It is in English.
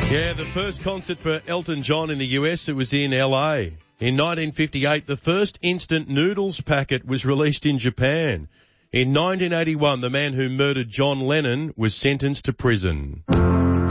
Yeah, the first concert for Elton John in the US, it was in LA. In 1958, the first instant noodles packet was released in Japan. In 1981, the man who murdered John Lennon was sentenced to prison.